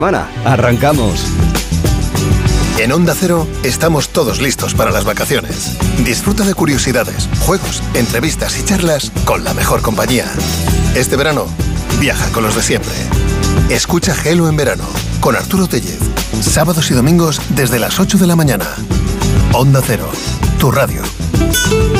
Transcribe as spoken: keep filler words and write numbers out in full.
Semana, arrancamos. En Onda Cero estamos todos listos para las vacaciones. Disfruta de curiosidades, juegos, entrevistas y charlas con la mejor compañía. Este verano, viaja con los de siempre. Escucha Gelo en verano con Arturo Tellez. Sábados y domingos desde las ocho de la mañana. Onda Cero, tu radio.